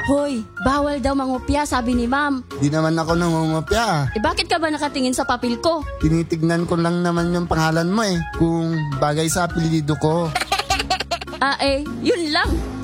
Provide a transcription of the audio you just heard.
Hoy, bawal daw mangopya, sabi ni ma'am. Di naman ako nangungopya. Bakit ka ba nakatingin sa papel ko? Tinitignan ko lang naman yung pangalan mo kung bagay sa apelyido ko. Yun lang.